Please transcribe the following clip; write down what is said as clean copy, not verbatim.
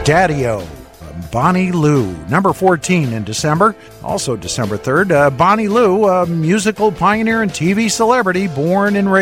Daddy-O, Bonnie Lou. Number 14 in December. Also December 3rd, Bonnie Lou, a musical pioneer and TV celebrity born and raised